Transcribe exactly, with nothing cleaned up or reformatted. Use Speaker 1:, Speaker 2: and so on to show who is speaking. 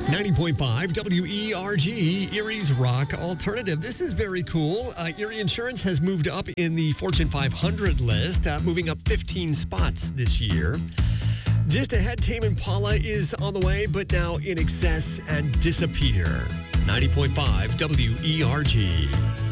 Speaker 1: ninety point five W E R G, Erie's Rock Alternative. This is very cool. Uh, Erie Insurance has moved up in the Fortune five hundred list, uh, moving up fifteen spots this year. Just ahead, Tame Impala is on the way, but now In Excess and Disappear. ninety point five W E R G.